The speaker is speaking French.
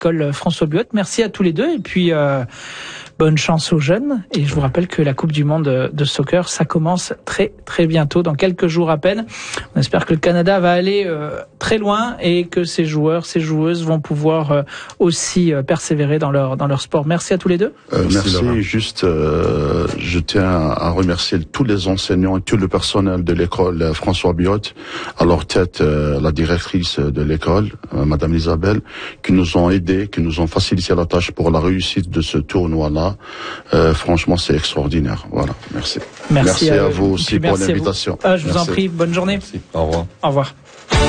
l'école François Buot. Merci à tous les deux et puis bonne chance aux jeunes. Et je vous rappelle que la Coupe du Monde de soccer, ça commence très très bientôt, dans quelques jours à peine. On espère que le Canada va aller très loin et que ces joueurs, ces joueuses vont pouvoir aussi persévérer dans leur sport. Merci à tous les deux. Merci. Juste, je tiens à remercier tous les enseignants et tout le personnel de l'école François Buot, à leur tête la directrice de l'école, Madame Isabelle, qui nous ont aidés, qui nous ont facilité la tâche pour la réussite de ce tournoi-là. Franchement, c'est extraordinaire. Voilà, merci. Merci à vous aussi pour l'invitation. Je vous en prie, bonne journée. Merci. Au revoir. Au revoir.